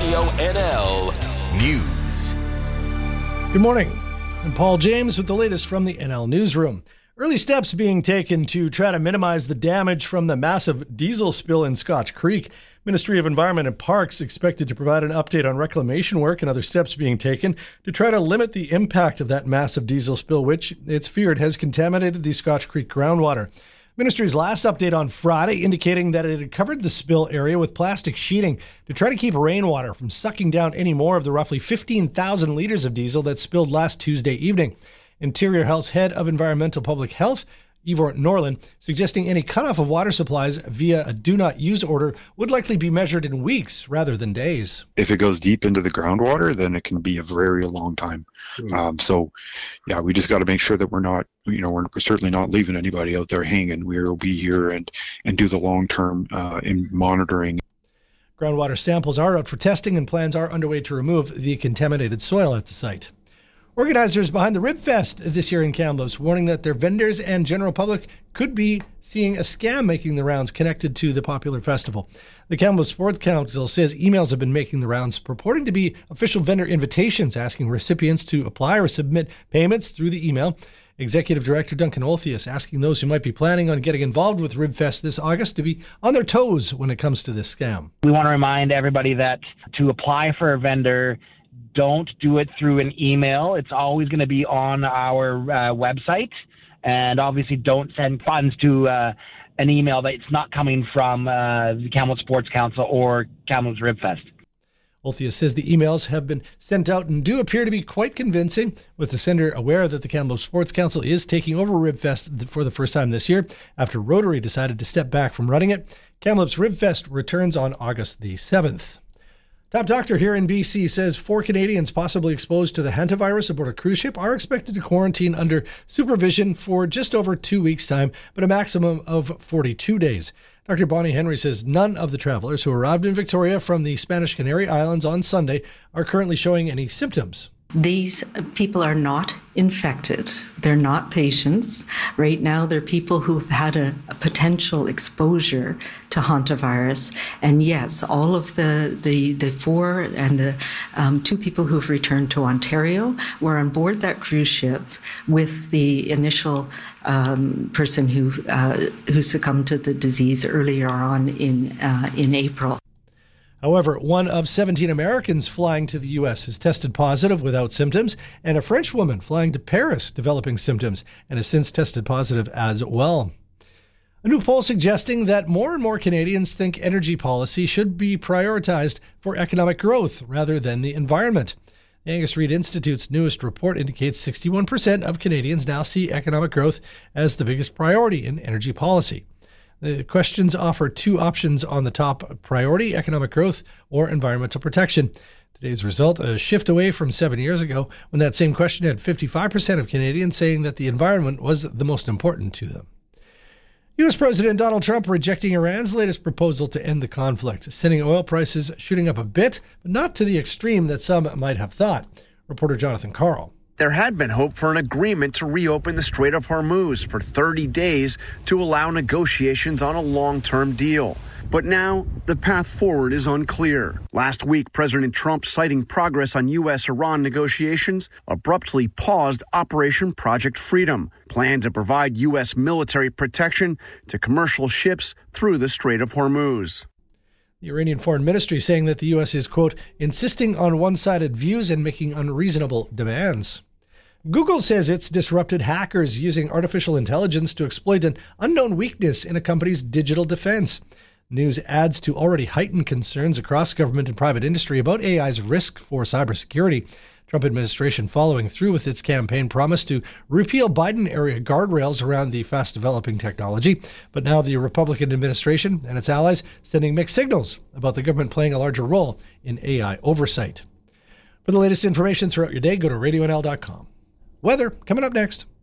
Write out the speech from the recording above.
Radio NL News. Good morning. I'm Paul James with the latest from the NL Newsroom. Early steps being taken to try to minimize the damage from the massive diesel spill in Scotch Creek. Ministry of Environment and Parks expected to provide an update on reclamation work and other steps being taken to try to limit the impact of that massive diesel spill, which it's feared has contaminated the Scotch Creek groundwater. Ministry's last update on Friday indicating that it had covered the spill area with plastic sheeting to try to keep rainwater from sucking down any more of the roughly 15,000 liters of diesel that spilled last Tuesday evening. Interior Health's head of environmental public health, Ivor Norlin, suggesting any cutoff of water supplies via a do-not-use order would likely be measured in weeks rather than days. If it goes deep into the groundwater, then it can be a very long time. We just got to make sure that we're not, we're certainly not leaving anybody out there hanging. We'll be here and do the long-term in monitoring. Groundwater samples are out for testing and plans are underway to remove the contaminated soil at the site. Organizers behind the Rib Fest this year in Kamloops warning that their vendors and general public could be seeing a scam making the rounds connected to the popular festival. The Kamloops Sports Council says emails have been making the rounds purporting to be official vendor invitations asking recipients to apply or submit payments through the email. Executive Director Duncan Olthius asking those who might be planning on getting involved with Rib Fest this August to be on their toes when it comes to this scam. We want to remind everybody that to apply for a vendor, don't do it through an email. It's always going to be on our website. And obviously don't send funds to an email that's not coming from the Kamloops Sports Council or Kamloops Rib Fest. Olthius says the emails have been sent out and do appear to be quite convincing, with the sender aware that the Kamloops Sports Council is taking over Rib Fest for the first time this year after Rotary decided to step back from running it. Kamloops Rib Fest returns on August the 7th. Top doctor here in BC says 4 Canadians possibly exposed to the hantavirus aboard a cruise ship are expected to quarantine under supervision for just over 2 weeks' time, but a maximum of 42 days. Dr. Bonnie Henry says none of the travelers who arrived in Victoria from the Spanish Canary Islands on Sunday are currently showing any symptoms. These people are not infected. They're not patients. Right now, they're people who've had a potential exposure to hantavirus. And yes, all of the 4 and the 2 people who've returned to Ontario were on board that cruise ship with the initial person who succumbed to the disease earlier on in April. However, one of 17 Americans flying to the U.S. has tested positive without symptoms, and a French woman flying to Paris developing symptoms and has since tested positive as well. A new poll suggesting that more and more Canadians think energy policy should be prioritized for economic growth rather than the environment. The Angus Reid Institute's newest report indicates 61% of Canadians now see economic growth as the biggest priority in energy policy. The questions offer 2 options on the top priority: economic growth or environmental protection. Today's result, a shift away from 7 years ago when that same question had 55% of Canadians saying that the environment was the most important to them. U.S. President Donald Trump rejecting Iran's latest proposal to end the conflict, sending oil prices shooting up a bit, but not to the extreme that some might have thought. Reporter Jonathan Carl. There had been hope for an agreement to reopen the Strait of Hormuz for 30 days to allow negotiations on a long-term deal. But now, the path forward is unclear. Last week, President Trump, citing progress on U.S.-Iran negotiations, abruptly paused Operation Project Freedom, planned to provide U.S. military protection to commercial ships through the Strait of Hormuz. The Iranian Foreign Ministry saying that the U.S. is, quote, insisting on one-sided views and making unreasonable demands. Google says it's disrupted hackers using artificial intelligence to exploit an unknown weakness in a company's digital defense. News adds to already heightened concerns across government and private industry about AI's risk for cybersecurity. Trump administration following through with its campaign promise to repeal Biden-era guardrails around the fast-developing technology. But now the Republican administration and its allies sending mixed signals about the government playing a larger role in AI oversight. For the latest information throughout your day, go to radionl.com. Weather coming up next.